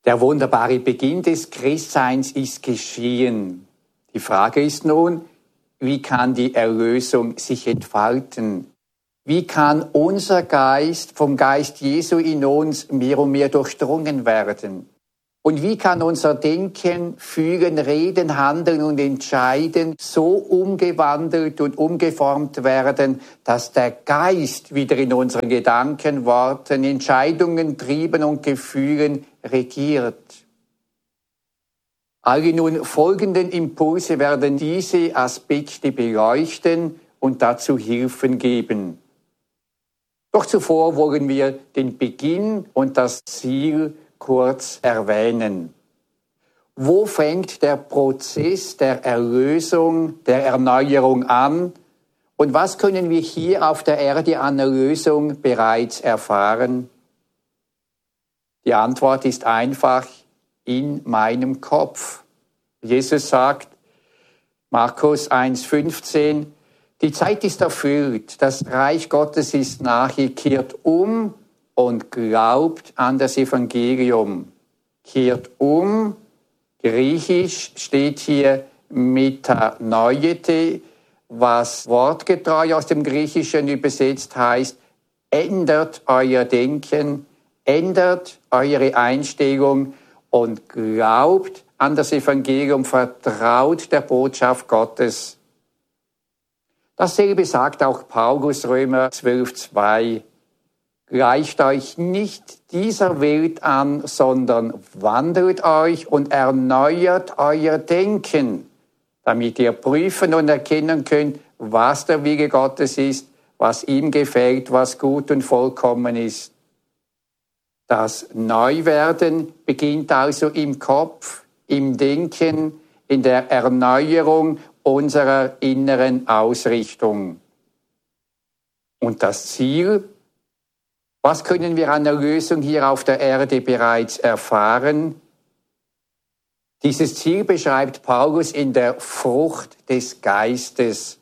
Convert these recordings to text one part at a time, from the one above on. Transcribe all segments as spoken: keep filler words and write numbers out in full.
Der wunderbare Beginn des Christseins ist geschehen. Die Frage ist nun, wie kann die Erlösung sich entfalten? Wie kann unser Geist vom Geist Jesu in uns mehr und mehr durchdrungen werden? Und wie kann unser Denken, Fühlen, Reden, Handeln und Entscheiden so umgewandelt und umgeformt werden, dass der Geist wieder in unseren Gedanken, Worten, Entscheidungen, Trieben und Gefühlen regiert? Alle nun folgenden Impulse werden diese Aspekte beleuchten und dazu Hilfen geben. Doch zuvor wollen wir den Beginn und das Ziel kurz erwähnen. Wo fängt der Prozess der Erlösung, der Erneuerung an? Und was können wir hier auf der Erde an Erlösung bereits erfahren? Die Antwort ist einfach: in meinem Kopf. Jesus sagt, Markus eins fünfzehn, die Zeit ist erfüllt, das Reich Gottes ist nahe, kehrt um und glaubt an das Evangelium. Kehrt um, griechisch steht hier metanoiete, was wortgetreu aus dem Griechischen übersetzt heißt, ändert euer Denken, ändert eure Einstellung und glaubt an das Evangelium, vertraut der Botschaft Gottes. Dasselbe sagt auch Paulus, Römer zwölf zwei. Gleicht euch nicht dieser Welt an, sondern wandelt euch und erneuert euer Denken, damit ihr prüfen und erkennen könnt, was der Wille Gottes ist, was ihm gefällt, was gut und vollkommen ist. Das Neuwerden beginnt also im Kopf, im Denken, in der Erneuerung unserer inneren Ausrichtung. Und das Ziel? Was können wir an Erlösung hier auf der Erde bereits erfahren? Dieses Ziel beschreibt Paulus in der Frucht des Geistes.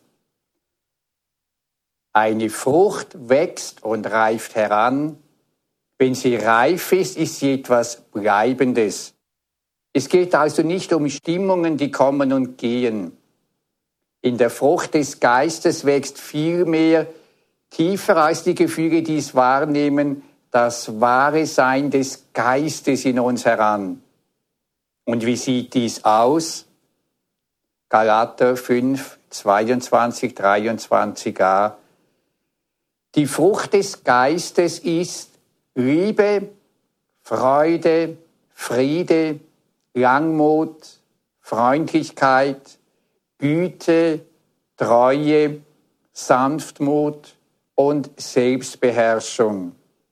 Eine Frucht wächst und reift heran. Wenn sie reif ist, ist sie etwas Bleibendes. Es geht also nicht um Stimmungen, die kommen und gehen. In der Frucht des Geistes wächst vielmehr tiefer als die Gefühle, die es wahrnehmen, das wahre Sein des Geistes in uns heran. Und wie sieht dies aus? Galater fünf, zweiundzwanzig, dreiundzwanzig a. Die Frucht des Geistes ist Liebe, Freude, Friede, Langmut, Freundlichkeit, Güte, Treue, Sanftmut und Selbstbeherrschung.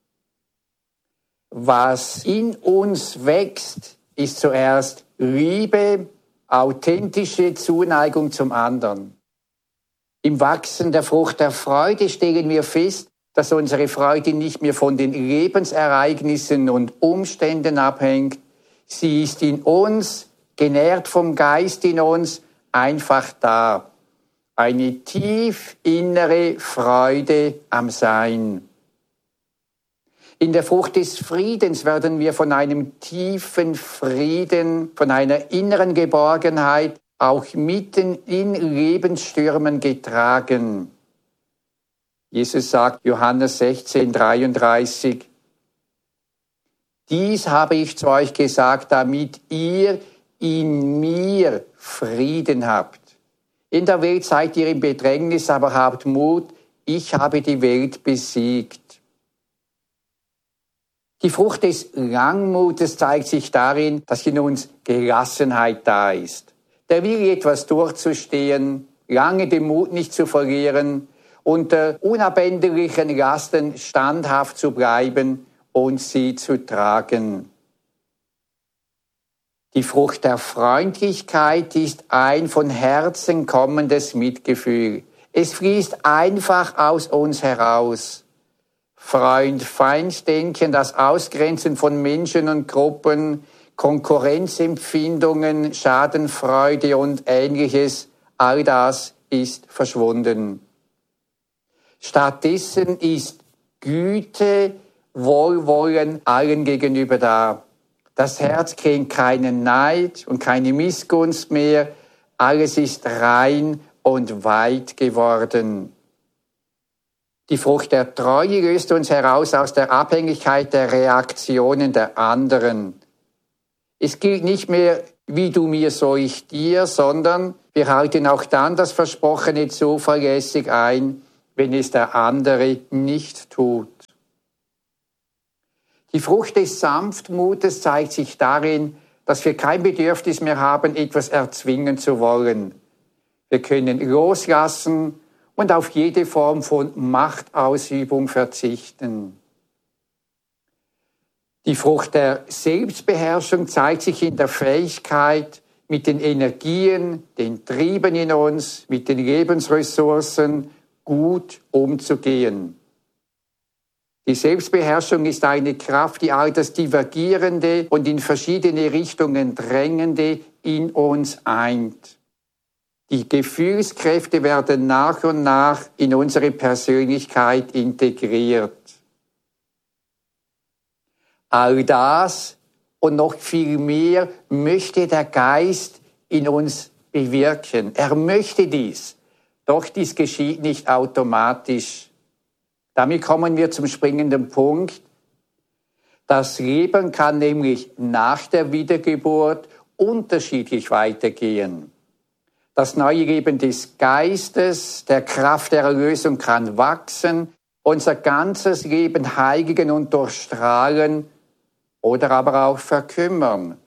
Was in uns wächst, ist zuerst Liebe, authentische Zuneigung zum anderen. Im Wachsen der Frucht der Freude stellen wir fest, dass unsere Freude nicht mehr von den Lebensereignissen und Umständen abhängt. Sie ist in uns, genährt vom Geist in uns, einfach da. Eine tief innere Freude am Sein. In der Frucht des Friedens werden wir von einem tiefen Frieden, von einer inneren Geborgenheit, auch mitten in Lebensstürmen getragen. Jesus sagt, Johannes sechzehn, dreiunddreißig, dies habe ich zu euch gesagt, damit ihr in mir Frieden habt. In der Welt seid ihr im Bedrängnis, aber habt Mut, ich habe die Welt besiegt. Die Frucht des Langmutes zeigt sich darin, dass in uns Gelassenheit da ist. Der Wille, etwas durchzustehen, lange den Mut nicht zu verlieren, unter unabänderlichen Lasten standhaft zu bleiben und sie zu tragen. Die Frucht der Freundlichkeit ist ein von Herzen kommendes Mitgefühl. Es fließt einfach aus uns heraus. Freund-Feind-Denken, das Ausgrenzen von Menschen und Gruppen, Konkurrenzempfindungen, Schadenfreude und Ähnliches, all das ist verschwunden. Stattdessen ist Güte, Wohlwollen allen gegenüber da. Das Herz kennt keinen Neid und keine Missgunst mehr. Alles ist rein und weit geworden. Die Frucht der Treue löst uns heraus aus der Abhängigkeit der Reaktionen der anderen. Es gilt nicht mehr, wie du mir, so ich dir, sondern wir halten auch dann das Versprochene zuverlässig ein, wenn es der andere nicht tut. Die Frucht des Sanftmutes zeigt sich darin, dass wir kein Bedürfnis mehr haben, etwas erzwingen zu wollen. Wir können loslassen und auf jede Form von Machtausübung verzichten. Die Frucht der Selbstbeherrschung zeigt sich in der Fähigkeit, mit den Energien, den Trieben in uns, mit den Lebensressourcen gut umzugehen. Die Selbstbeherrschung ist eine Kraft, die all das Divergierende und in verschiedene Richtungen Drängende in uns eint. Die Gefühlskräfte werden nach und nach in unsere Persönlichkeit integriert. All das und noch viel mehr möchte der Geist in uns bewirken. Er möchte dies, doch dies geschieht nicht automatisch. Damit kommen wir zum springenden Punkt. Das Leben kann nämlich nach der Wiedergeburt unterschiedlich weitergehen. Das neue Leben des Geistes, der Kraft der Erlösung kann wachsen, unser ganzes Leben heiligen und durchstrahlen oder aber auch verkümmern.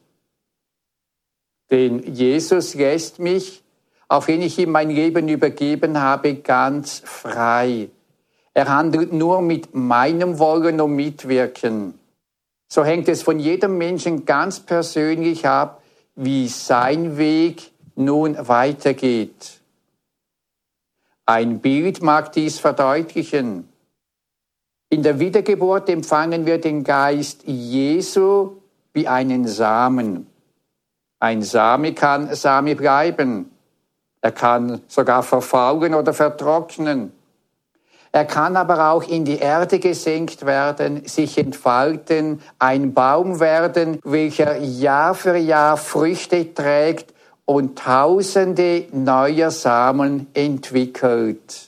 Denn Jesus lässt mich, auch wenn ich ihm mein Leben übergeben habe, ganz frei. Er handelt nur mit meinem Wollen und Mitwirken. So hängt es von jedem Menschen ganz persönlich ab, wie sein Weg nun weitergeht. Ein Bild mag dies verdeutlichen. In der Wiedergeburt empfangen wir den Geist Jesu wie einen Samen. Ein Same kann Same bleiben. Er kann sogar verfaulen oder vertrocknen. Er kann aber auch in die Erde gesenkt werden, sich entfalten, ein Baum werden, welcher Jahr für Jahr Früchte trägt und tausende neuer Samen entwickelt.